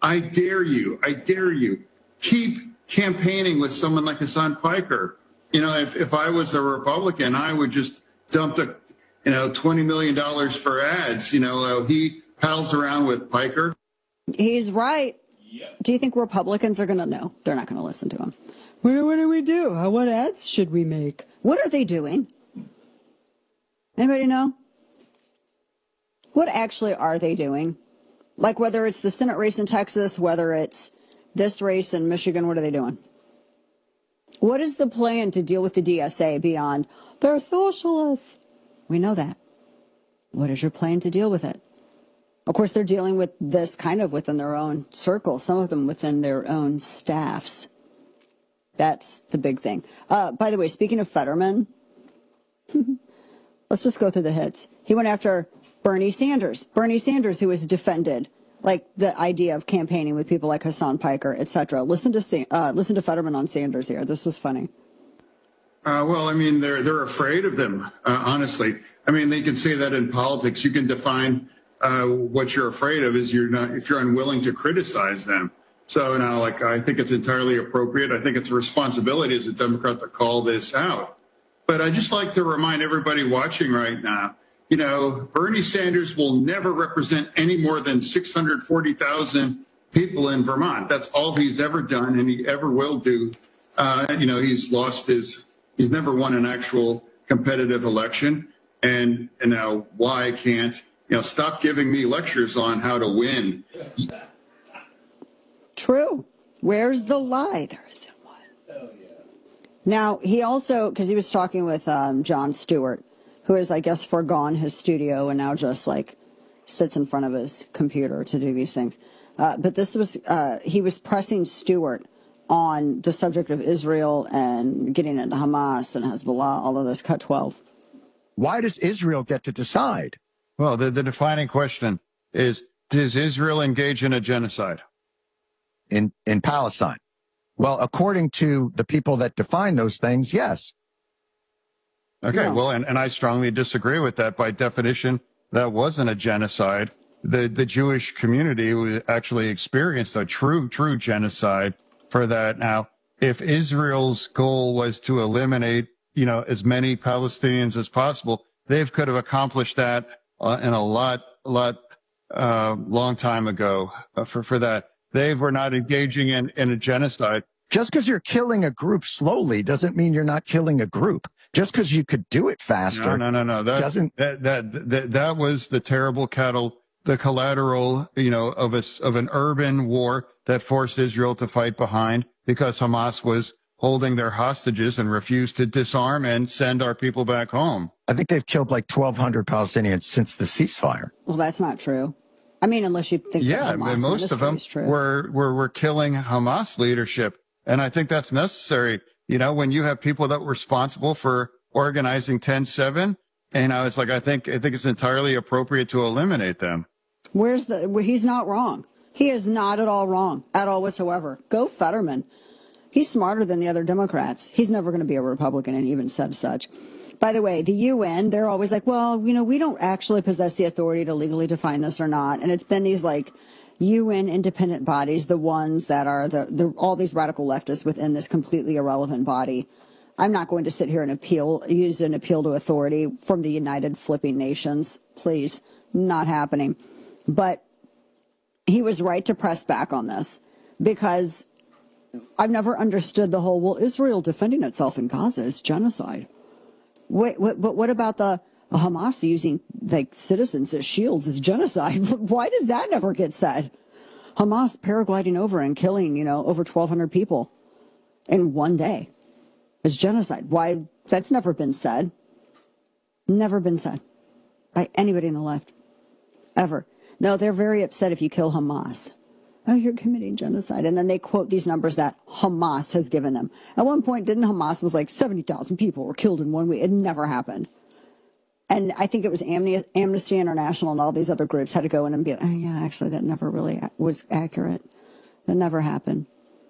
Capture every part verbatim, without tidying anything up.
I dare you, I dare you, keep campaigning with someone like Hassan Piker. You know, if, if I was a Republican, I would just dump the, you know, twenty million dollars for ads. You know, uh, he pals around with Piker. He's right. Yep. Do you think Republicans are going to know? They're not going to listen to him. What, what do we do? What ads should we make? What are they doing? Anybody know? What actually are they doing? Like whether it's the Senate race in Texas, whether it's this race in Michigan, what are they doing? What is the plan to deal with the D S A beyond they're socialists? We know that. What is your plan to deal with it? Of course, they're dealing with this kind of within their own circle, some of them within their own staffs. That's the big thing. Uh, by the way, speaking of Fetterman, let's just go through the hits. He went after Bernie Sanders. Bernie Sanders, who was defended, like the idea of campaigning with people like Hassan Piker, et cetera. Listen to uh, listen to Fetterman on Sanders here. This was funny. Uh, well, I mean, they're they're afraid of them. Uh, honestly, I mean, they can say that in politics. You can define uh, what you're afraid of is you're not if you're unwilling to criticize them. So now, like, I think it's entirely appropriate. I think it's a responsibility as a Democrat to call this out. But I just like to remind everybody watching right now, you know, Bernie Sanders will never represent any more than six hundred forty thousand people in Vermont. That's all he's ever done and he ever will do. Uh, you know, he's lost his, he's never won an actual competitive election. And, and now why can't, you know, stop giving me lectures on how to win. True. Where's the lie? There isn't one. Oh, yeah. Now, he also, because he was talking with um, Jon Stewart, who has, I guess, foregone his studio and now just, like, sits in front of his computer to do these things. Uh, but this was, uh, he was pressing Stewart on the subject of Israel and getting into Hamas and Hezbollah, all of this, cut twelve. Why does Israel get to decide? Well, the, the defining question is, does Israel engage in a genocide? In, in Palestine? Well, according to the people that define those things, yes. Okay, no. well, and, and I strongly disagree with that. By definition, that wasn't a genocide. The the Jewish community actually experienced a true, true genocide for that. Now, if Israel's goal was to eliminate, you know, as many Palestinians as possible, they could have accomplished that uh, in a lot, a lot, uh, long time ago uh, for, for that. They were not engaging in, in a genocide. Just because you're killing a group slowly doesn't mean you're not killing a group. Just because you could do it faster. No, no, no, no. That, doesn't... that, that, that, that was the terrible cattle, the collateral, you know, of a, of an urban war that forced Israel to fight behind because Hamas was holding their hostages and refused to disarm and send our people back home. I think they've killed like twelve hundred Palestinians since the ceasefire. Well, that's not true. I mean, unless you think yeah, that Hamas most of them were, were, were killing Hamas leadership. And I think that's necessary. You know, when you have people that were responsible for organizing ten seven, and I was like, I think, I think it's entirely appropriate to eliminate them. Where's the, where he's not wrong. He is not at all wrong, at all whatsoever. Go Fetterman. He's smarter than the other Democrats. He's never going to be a Republican, and he even said such. By the way, the U N, they're always like, well, you know, we don't actually possess the authority to legally define this or not. And it's been these like U N independent bodies, the ones that are the, the all these radical leftists within this completely irrelevant body. I'm not going to sit here and appeal, use an appeal to authority from the United Flipping Nations. Please, not happening. But he was right to press back on this because I've never understood the whole, well, Israel defending itself in Gaza is genocide. Wait, what, but what about the Hamas using like citizens as shields is genocide? Why does that never get said? Hamas paragliding over and killing, you know, over twelve hundred people in one day is genocide. Why? That's never been said. Never been said by anybody in the left. Ever. No, they're very upset if you kill Hamas. Oh, you're committing genocide. And then they quote these numbers that Hamas has given them. At one point, didn't Hamas was like seventy thousand people were killed in one week. It never happened. And I think it was Amnesty International and all these other groups had to go in and be like, oh, yeah, actually, that never really was accurate. That never happened.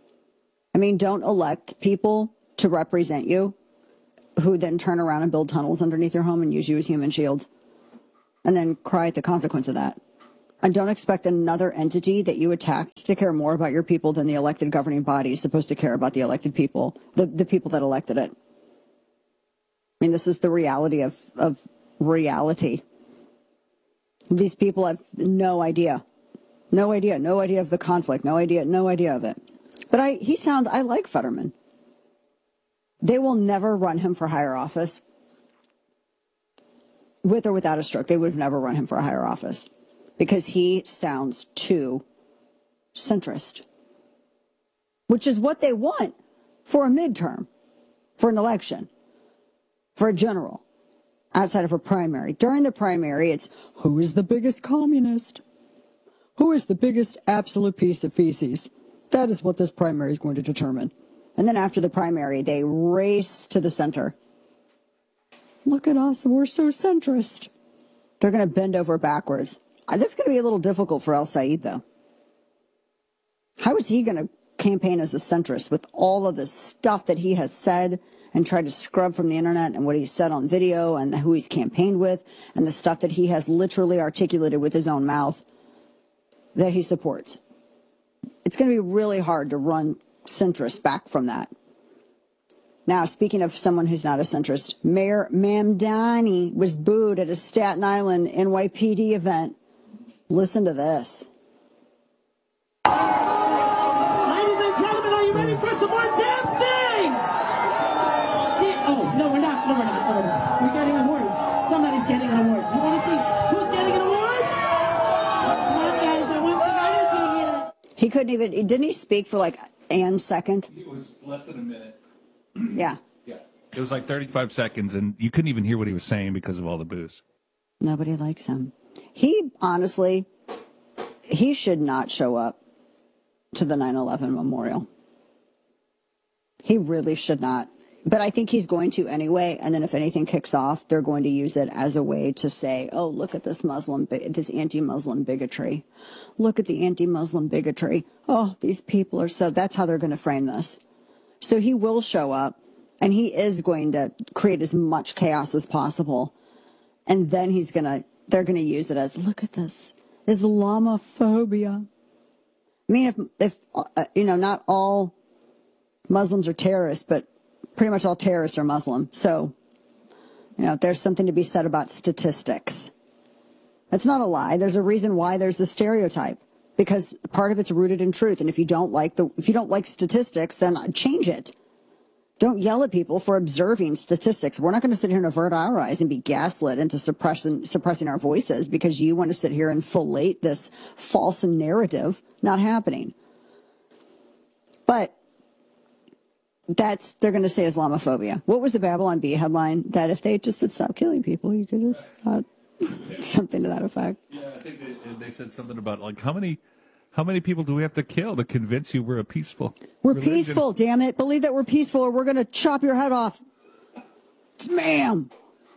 I mean, don't elect people to represent you who then turn around and build tunnels underneath your home and use you as human shields and then cry at the consequence of that. And don't expect another entity that you attacked to care more about your people than the elected governing body is supposed to care about the elected people, the, the people that elected it. I mean, this is the reality of, of reality. These people have no idea. No idea. No idea of the conflict. No idea. No idea of it. But I, he sounds, I like Fetterman. They will never run him for higher office. With or without a stroke, they would have never run him for a higher office because he sounds too centrist, which is what they want for a midterm, for an election, for a general, outside of a primary. During the primary, it's who is the biggest communist? Who is the biggest absolute piece of feces? That is what this primary is going to determine. And then after the primary, they race to the center. Look at us. We're so centrist. They're going to bend over backwards. That's going to be a little difficult for El Said, though. How is he going to campaign as a centrist with all of the stuff that he has said and tried to scrub from the internet and what he said on video and who he's campaigned with and the stuff that he has literally articulated with his own mouth that he supports? It's going to be really hard to run centrist back from that. Now, speaking of someone who's not a centrist, Mayor Mamdani was booed at a Staten Island N Y P D event. Listen to this. Ladies and gentlemen, are you ready for some more dancing? See, oh, no, we're not. No, we're not. No, we're not. We're getting awards. Somebody's getting an award. You want to see who's getting an award? Come on, guys. I want some energy here. He couldn't even, didn't he speak for like a second? It was less than a minute. Yeah. Yeah. It was like thirty-five seconds, and you couldn't even hear what he was saying because of all the booze. Nobody likes him. He, honestly, he should not show up to the nine eleven memorial. He really should not. But I think he's going to anyway. And then if anything kicks off, they're going to use it as a way to say, oh, look at this Muslim, this anti-Muslim bigotry. Look at the anti-Muslim bigotry. Oh, these people are so, that's how they're going to frame this. So he will show up and he is going to create as much chaos as possible. And then he's going to, they're going to use it as, look at this, Islamophobia. I mean, if, if uh, you know, not all Muslims are terrorists, but pretty much all terrorists are Muslim. So, you know, there's something to be said about statistics. That's not a lie. There's a reason why there's a stereotype, because part of it's rooted in truth. And if you don't like the, if you don't like statistics, then change it. Don't yell at people for observing statistics. We're not going to sit here and avert our eyes and be gaslit into suppressing, suppressing our voices because you want to sit here and fillet this false narrative. Not happening. But that's, they're going to say Islamophobia. What was the Babylon Bee headline? That if they just would stop killing people, you could just stop. Something to that effect. Yeah, I think they, they said something about like how many, how many people do we have to kill to convince you we're a peaceful? We're religion? peaceful, damn it! Believe that we're peaceful, or we're going to chop your head off. Ma'am.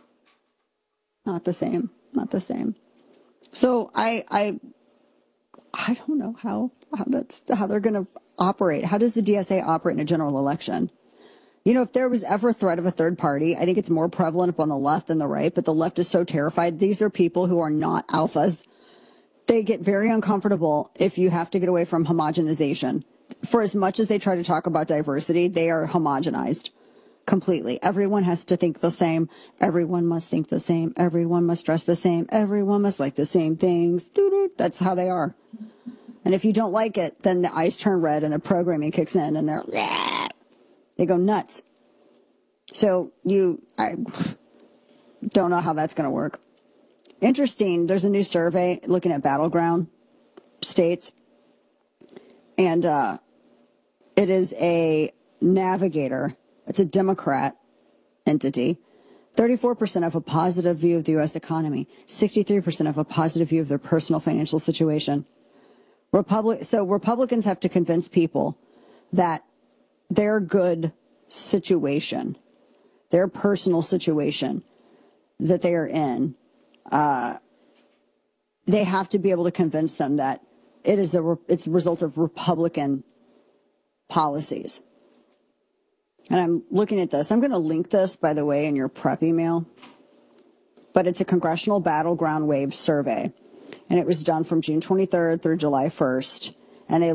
Not the same. Not the same. So I, I, I don't know how how that's how they're going to operate. How does the D S A operate in a general election? You know, if there was ever a threat of a third party, I think it's more prevalent up on the left than the right, but the left is so terrified. These are people who are not alphas. They get very uncomfortable if you have to get away from homogenization. For as much as they try to talk about diversity, they are homogenized completely. Everyone has to think the same. Everyone must think the same. Everyone must dress the same. Everyone must like the same things. Doo-doo. That's how they are. And if you don't like it, then the eyes turn red and the programming kicks in and they're, they go nuts. So you, I don't know how that's going to work. Interesting. There's a new survey looking at battleground states. And uh, it is a navigator. It's a Democrat entity. thirty-four percent have a positive view of the U S economy. sixty-three percent have a positive view of their personal financial situation. Republic, so Republicans have to convince people that their good situation, their personal situation that they are in, uh, they have to be able to convince them that it is a it's a result of Republican policies. And I'm looking at this. I'm going to link this, by the way, in your prep email. But it's a Congressional Battleground Wave survey. and it was done from June twenty-third through July first. And they